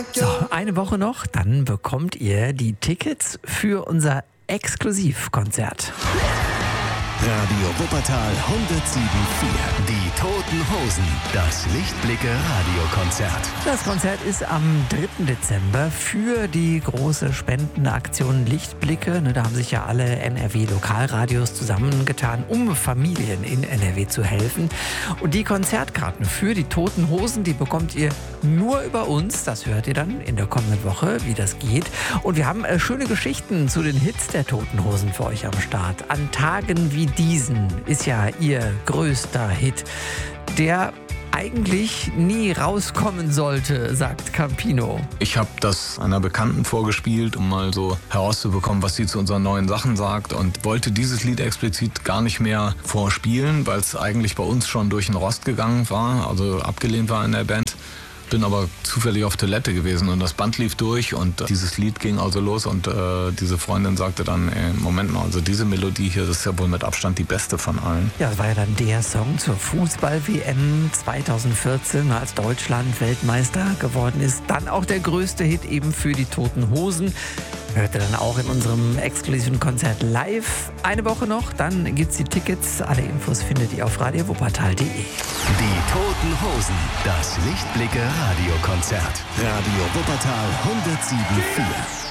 So, eine Woche noch, dann bekommt ihr die Tickets für unser Exklusivkonzert. Radio Wuppertal 107.4. Die Toten Hosen. Das Lichtblicke-Radiokonzert. Das Konzert ist am 3. Dezember für die große Spendenaktion Lichtblicke. Da haben sich ja alle NRW-Lokalradios zusammengetan, um Familien in NRW zu helfen. Und die Konzertkarten für die Toten Hosen, die bekommt ihr nur über uns. Das hört ihr dann in der kommenden Woche, wie das geht. Und wir haben schöne Geschichten zu den Hits der Toten Hosen für euch am Start. An Tagen wie diesen ist ja ihr größter Hit, der eigentlich nie rauskommen sollte, sagt Campino. Ich habe das einer Bekannten vorgespielt, um mal so herauszubekommen, was sie zu unseren neuen Sachen sagt, und wollte dieses Lied explizit gar nicht mehr vorspielen, weil es eigentlich bei uns schon durch den Rost gegangen war, also abgelehnt war in der Band. Bin aber zufällig auf Toilette gewesen und das Band lief durch und dieses Lied ging also los und diese Freundin sagte dann, Moment mal, also diese Melodie hier, das ist ja wohl mit Abstand die beste von allen. Ja, das war ja dann der Song zur Fußball-WM 2014, als Deutschland Weltmeister geworden ist. Dann auch der größte Hit eben für die Toten Hosen. Hört ihr dann auch in unserem exklusiven Konzert live. Eine Woche noch, dann gibt's die Tickets. Alle Infos findet ihr auf radiowuppertal.de. Die Toten Hosen. Das Lichtblicke-Radiokonzert. Radio Wuppertal 107.4.